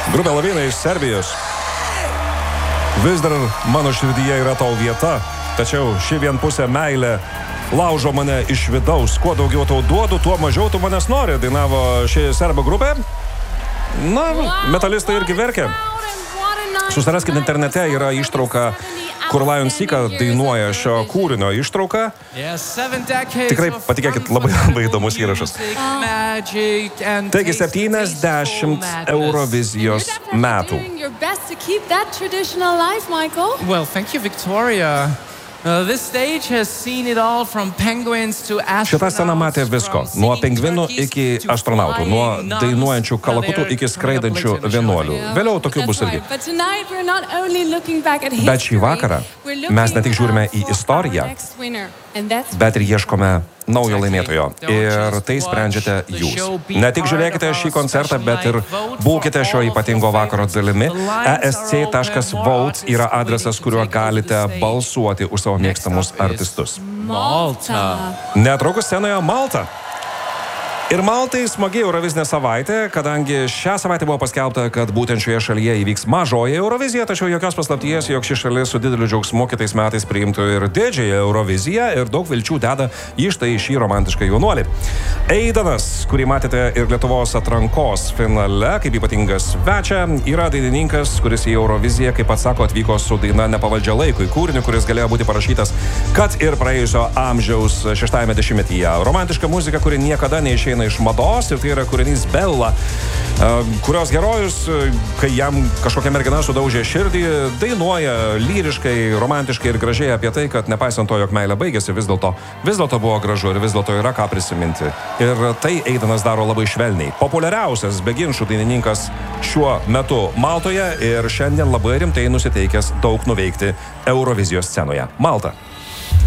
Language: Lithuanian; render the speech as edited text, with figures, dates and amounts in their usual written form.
Grupė Lavina iš Serbijos. Vis dar mano širdyje yra tau vieta, tačiau ši vienpusė meilė laužo mane iš vidaus. Kuo daugiau tau duodu, tuo mažiau tu manęs nori, dainavo ši serbų grupė. Na, metalistai irgi verkia. Susiraskite internete, yra ištrauka, kur Lion Seeka dainuoja šio kūrinio ištrauką. Tikrai, patikėkit, labai įdomus įrašas. Taigi 70 Eurovizijos metų. Well, thank you, Victoria. This stage has seen it all from penguins to astronauts. Šita scena matė visko, nuo pingvinų iki astronautų, nuo dainuojančių kalakutų iki skraidančių vienuolių. Vėliau tokių bus irgi. Bet šį vakarą mes ne tik žiūrime į istoriją, bet ir ieškome naujo laimėtojo. Ir tai sprendžiate jūs. Ne tik žiūrėkite šį koncertą, bet ir būkite šio ypatingo vakaro dalimi. ESC.vote yra adresas, kuriuo galite balsuoti už savo mėgstamus artistus. Malta. Netrukus scenoje Malta. Ir Maltai smagi Eurovizinė savaitė, kadangi šią savaitę buvo paskelbta, kad būtent šioje šalyje įvyks mažoji Eurovizija, tačiau jokios paslapties, jog ši šalis su dideliu džiaugsmu kitais metais priimtų ir didžiąją Euroviziją ir daug vilčių deda į štai šį romantišką jaunuolį. Eidanas, kurį matėte ir Lietuvos atrankos finale, kaip ypatingas svečia, yra dainininkas, kuris į Euroviziją, kaip pats sako, atvyko su daina Nepavaldžia laikui, kūriniu, kuris galėjo būti parašytas kad ir praėjusio amžiaus 60-ame dešimtmetyje. Romantiška muzika, kuri niekada neišeina iš mados, ir tai yra kūrinys Bella, kurios herojus, kai jam kažkokia mergina sudaužė širdį, dainuoja lyriškai, romantiškai ir gražiai apie tai, kad nepaisant to, jog meilė baigėsi, vis dėlto buvo gražu ir vis dėlto yra ką prisiminti. Ir tai Eidanas daro labai švelniai. Populiariausias be ginčų dainininkas šiuo metu Maltoje ir šiandien labai rimtai nusiteikęs daug nuveikti Eurovizijos scenoje. Malta.